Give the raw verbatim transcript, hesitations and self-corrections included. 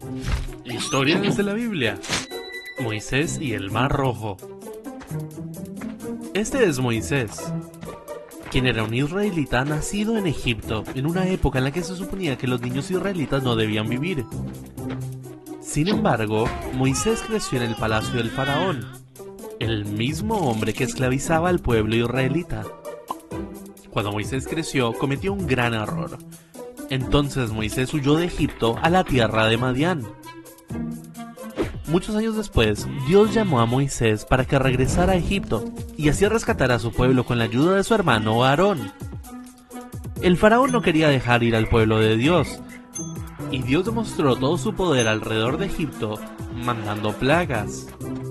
Historias de la Biblia. Moisés y el Mar Rojo. Este es Moisés, quien era un israelita nacido en Egipto, en una época en la que se suponía que los niños israelitas no debían vivir. Sin embargo, Moisés creció en el palacio del faraón, el mismo hombre que esclavizaba al pueblo israelita. Cuando Moisés creció, cometió un gran error. Entonces Moisés huyó de Egipto a la tierra de Madián. Muchos años después, Dios llamó a Moisés para que regresara a Egipto y así rescatara a su pueblo con la ayuda de su hermano Aarón. El faraón no quería dejar ir al pueblo de Dios, y Dios demostró todo su poder alrededor de Egipto, mandando plagas.